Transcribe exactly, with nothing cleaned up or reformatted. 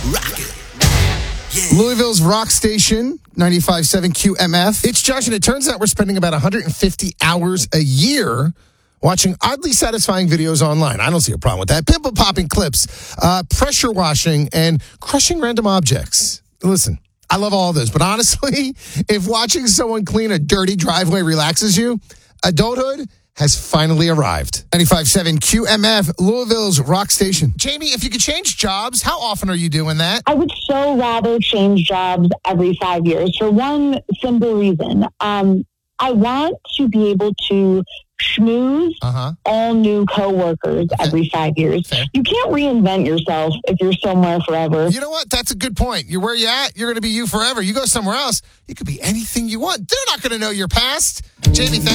Rock it. Yeah. Louisville's Rock Station, ninety-five point seven Q M F. It's Josh, and it turns out we're spending about one hundred fifty hours a year watching oddly satisfying videos online. I don't see a problem with that. Pimple popping clips, uh, pressure washing, and crushing random objects. Listen, I love all this, but honestly, if watching someone clean a dirty driveway relaxes you, adulthood has finally arrived. ninety-five point seven Q M F, Louisville's Rock Station. Jamie, if you could change jobs, how often are you doing that? I would so rather change jobs every five years for one simple reason. Um, I want to be able to schmooze Uh-huh. all new coworkers Okay. every five years. Fair. You can't reinvent yourself if you're somewhere forever. You know what? That's a good point. You're where you at. You're going to be you forever. You go somewhere else, you could be anything you want. They're not going to know your past. Jamie, thank